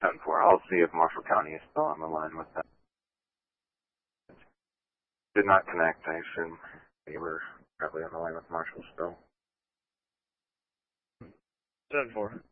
10-4. I'll see if Marshall County is still on the line with that. Did not connect. I assume they were probably on the line with Marshall still. 10-4.